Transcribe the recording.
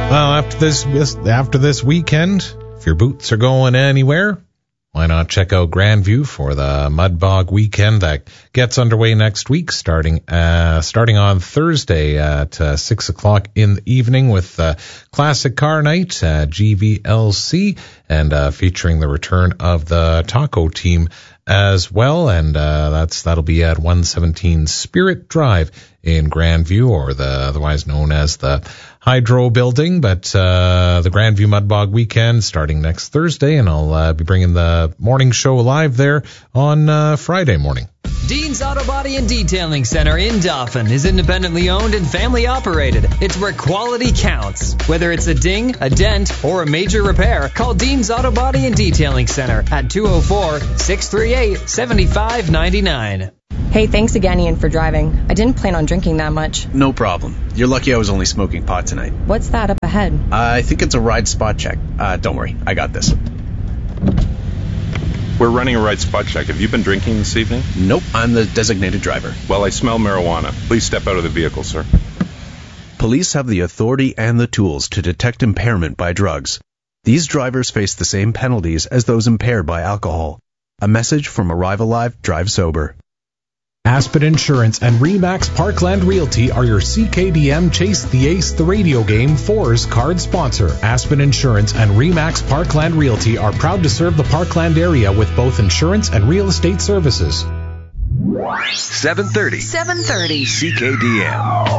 Well, after this weekend, if your boots are going anywhere, why not check out Grandview for the Mud Bog weekend that gets underway next week, starting on Thursday at 6 o'clock in the evening with Classic Car Night, GVLC, and featuring the return of the Taco Team as well. And that'll be at 117 Spirit Drive in Grandview, or otherwise known as the Hydro Building. But the Grandview Mud Bog weekend starting next Thursday, and I'll be bringing the morning show live there on Friday morning. Dean's Auto Body and Detailing Center in Dauphin is independently owned and family operated. It's where quality counts. Whether it's a ding, a dent, or a major repair, call Dean's Auto Body and Detailing Center at 204-638-7599. Hey, thanks again, Ian, for driving. I didn't plan on drinking that much. No problem. You're lucky I was only smoking pot tonight. What's that up ahead? I think it's a ride spot check. Don't worry, I got this. We're running a ride spot check. Have you been drinking this evening? Nope, I'm the designated driver. Well, I smell marijuana. Please step out of the vehicle, sir. Police have the authority and the tools to detect impairment by drugs. These drivers face the same penalties as those impaired by alcohol. A message from Arrive Alive, Drive Sober. Aspen Insurance and Remax Parkland Realty are your CKDM Chase the Ace the radio game 4's card sponsor. Aspen Insurance and Remax Parkland Realty are proud to serve the Parkland area with both insurance and real estate services. 730 CKDM.